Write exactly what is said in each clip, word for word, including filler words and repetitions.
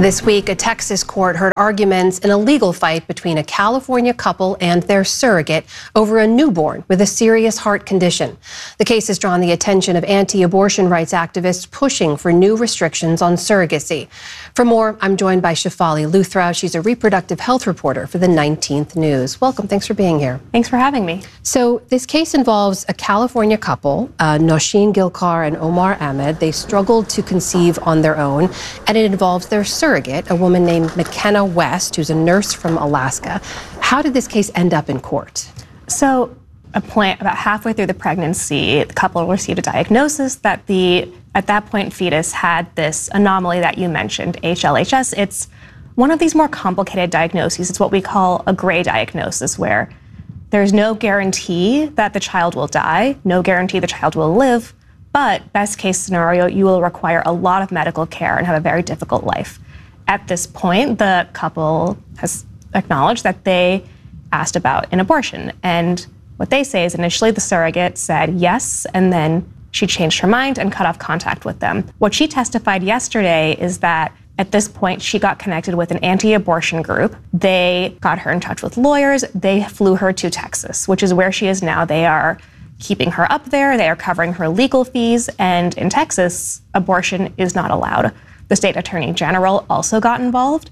This week, a Texas court heard arguments in a legal fight between a California couple and their surrogate over a newborn with a serious heart condition. The case has drawn the attention of anti-abortion rights activists pushing for new restrictions on surrogacy. For more, I'm joined by Shefali Luthra. She's a reproductive health reporter for the nineteenth News. Welcome. Thanks for being here. Thanks for having me. So this case involves a California couple, uh, Nosheen Gilkar and Omar Ahmed. They struggled to conceive on their own, and it involves their surrogate, a woman named McKenna West, who's a nurse from Alaska. How did this case end up in court? So a point about halfway through the pregnancy, the couple received a diagnosis that the, at that point, fetus had this anomaly that you mentioned, H L H S. It's one of these more complicated diagnoses. It's what we call a gray diagnosis, where there's no guarantee that the child will die, no guarantee the child will live, but best case scenario, you will require a lot of medical care and have a very difficult life. At this point, the couple has acknowledged that they asked about an abortion. And what they say is initially the surrogate said yes, and then she changed her mind and cut off contact with them. What she testified yesterday is that at this point, she got connected with an anti-abortion group. They got her in touch with lawyers. They flew her to Texas, which is where she is now. They are keeping her up there. They are covering her legal fees. And in Texas, abortion is not allowed. The state attorney general also got involved.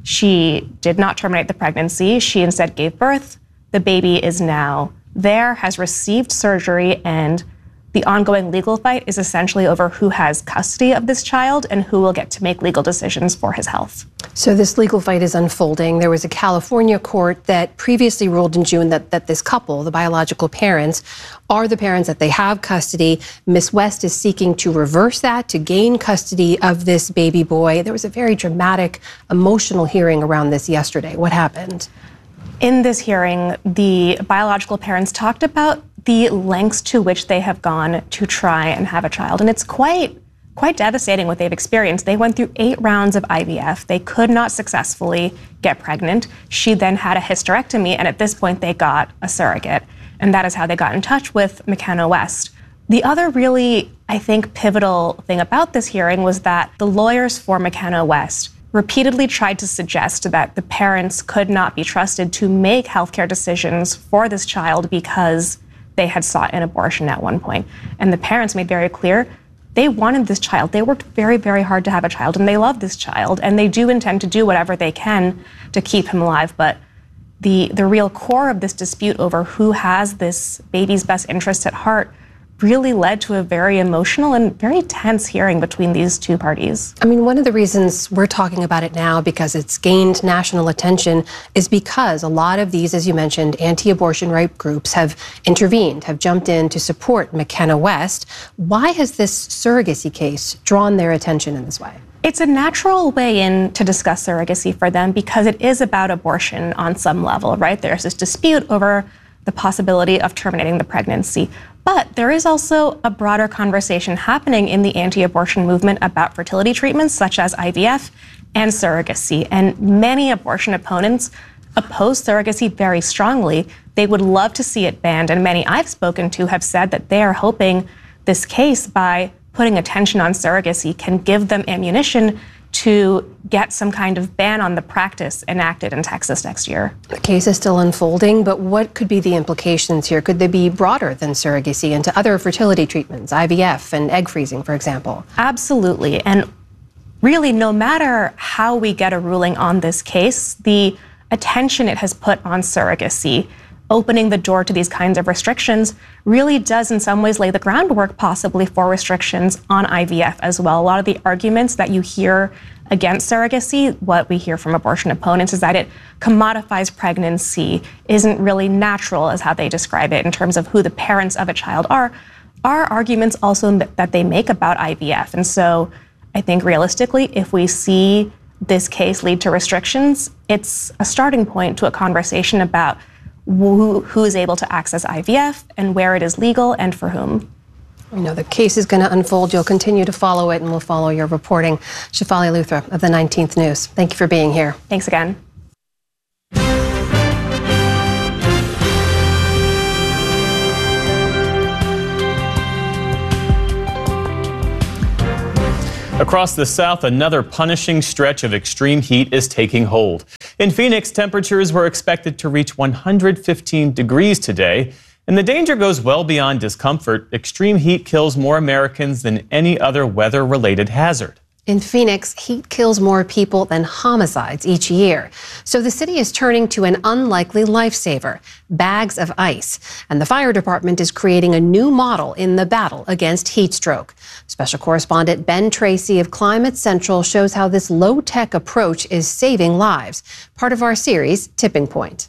She did not terminate the pregnancy. She instead gave birth. The baby is now there, has received surgery, and the ongoing legal fight is essentially over who has custody of this child and who will get to make legal decisions for his health. So this legal fight is unfolding. There was a California court that previously ruled in June that, that this couple, the biological parents, are the parents, that they have custody. Miss West is seeking to reverse that, to gain custody of this baby boy. There was a very dramatic, emotional hearing around this yesterday. What happened? In this hearing, the biological parents talked about the lengths to which they have gone to try and have a child. And it's quite, quite devastating what they've experienced. They went through eight rounds of I V F. They could not successfully get pregnant. She then had a hysterectomy, and at this point they got a surrogate. And that is how they got in touch with McKenna West. The other really, I think, pivotal thing about this hearing was that the lawyers for McKenna West repeatedly tried to suggest that the parents could not be trusted to make healthcare decisions for this child because they had sought an abortion at one point. And the parents made very clear they wanted this child. They worked very, very hard to have a child, and they love this child, and they do intend to do whatever they can to keep him alive. But the, the real core of this dispute over who has this baby's best interests at heart really led to a very emotional and very tense hearing between these two parties. I mean, one of the reasons we're talking about it now, because it's gained national attention, is because a lot of these, as you mentioned, anti-abortion right groups have intervened, have jumped in to support McKenna West. Why has this surrogacy case drawn their attention in this way? It's a natural way in to discuss surrogacy for them because it is about abortion on some level, right? There's this dispute over the possibility of terminating the pregnancy. But there is also a broader conversation happening in the anti-abortion movement about fertility treatments such as I V F and surrogacy. And many abortion opponents oppose surrogacy very strongly. They would love to see it banned. And many I've spoken to have said that they are hoping this case, by putting attention on surrogacy, can give them ammunition to get some kind of ban on the practice enacted in Texas next year. The case is still unfolding, but what could be the implications here? Could they be broader than surrogacy into other fertility treatments, I V F and egg freezing, for example? Absolutely. And really, no matter how we get a ruling on this case, the attention it has put on surrogacy, opening the door to these kinds of restrictions, really does in some ways lay the groundwork possibly for restrictions on I V F as well. A lot of the arguments that you hear against surrogacy, what we hear from abortion opponents, is that it commodifies pregnancy, isn't really natural, is how they describe it in terms of who the parents of a child are, are arguments also that they make about I V F. And so I think realistically, if we see this case lead to restrictions, it's a starting point to a conversation about Who, who is able to access I V F and where it is legal and for whom. You know, the case is going to unfold. You'll continue to follow it, and we'll follow your reporting. Shefali Luthra of the nineteenth News, thank you for being here. Thanks again. Across the South, another punishing stretch of extreme heat is taking hold. In Phoenix, temperatures were expected to reach one hundred fifteen degrees today, and the danger goes well beyond discomfort. Extreme heat kills more Americans than any other weather-related hazard. In Phoenix, heat kills more people than homicides each year. So the city is turning to an unlikely lifesaver, bags of ice. And the fire department is creating a new model in the battle against heat stroke. Special correspondent Ben Tracy of Climate Central shows how this low-tech approach is saving lives. Part of our series, Tipping Point.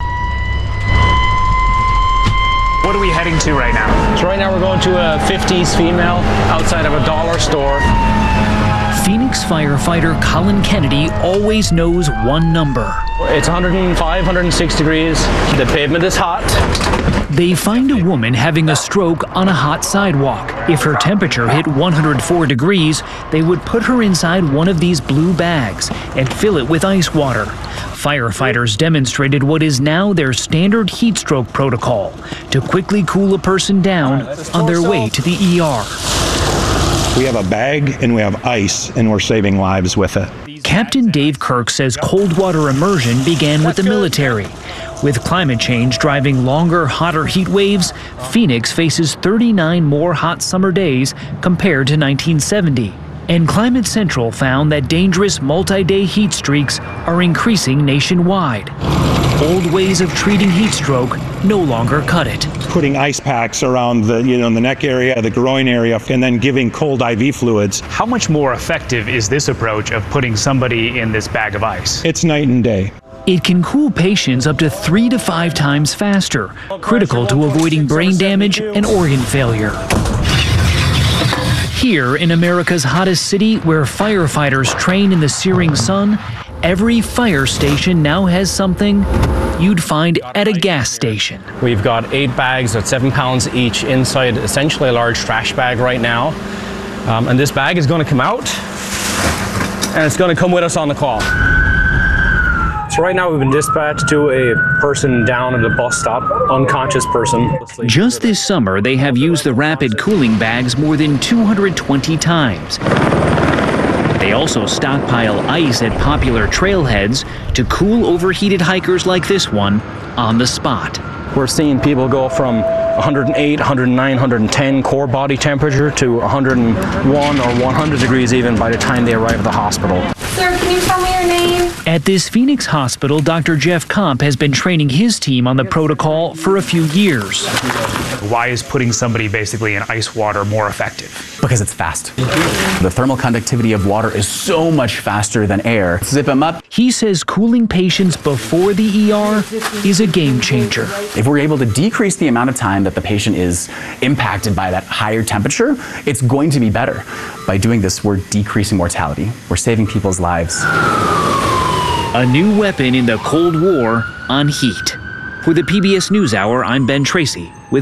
What are we heading to right now? So right now we're going to a fifties female outside of a dollar store. Phoenix firefighter Colin Kennedy always knows one number. It's one hundred five, one hundred six degrees. The pavement is hot. They find a woman having a stroke on a hot sidewalk. If her temperature hit one hundred four degrees, they would put her inside one of these blue bags and fill it with ice water. Firefighters demonstrated what is now their standard heat stroke protocol to quickly cool a person down on their way to the E R. We have a bag and we have ice, and we're saving lives with it. Captain Dave Kirk says cold water immersion began with the military. With climate change driving longer, hotter heat waves, Phoenix faces thirty-nine more hot summer days compared to nineteen seventy. And Climate Central found that dangerous multi-day heat streaks are increasing nationwide. Old ways of treating heat stroke no longer cut it. Putting ice packs around the, you know, the neck area, the groin area, and then giving cold I V fluids. How much more effective is this approach of putting somebody in this bag of ice? It's night and day. It can cool patients up to three to five times faster, critical to avoiding brain damage and organ failure. Here in America's hottest city, where firefighters train in the searing sun, every fire station now has something you'd find at a gas station. We've got eight bags at seven pounds each inside essentially a large trash bag right now. Um, and this bag is going to come out and it's going to come with us on the call. So right now we've been dispatched to a person down at the bus stop, unconscious person. Just this summer, they have used the rapid cooling bags more than two hundred twenty times. They also stockpile ice at popular trailheads to cool overheated hikers like this one on the spot. We're seeing people go from one hundred eight, one hundred nine, one hundred ten core body temperature to one hundred one or one hundred degrees even by the time they arrive at the hospital. Sir, can you tell me your name? At this Phoenix hospital, Doctor Jeff Komp has been training his team on the protocol for a few years. Why is putting somebody basically in ice water more effective? Because it's fast. The thermal conductivity of water is so much faster than air. Zip them up. He says cooling patients before the E R is a game changer. If we're able to decrease the amount of time that the patient is impacted by that higher temperature, it's going to be better. By doing this, we're decreasing mortality. We're saving people's lives. A new weapon in the Cold War on heat. For the P B S NewsHour, I'm Ben Tracy.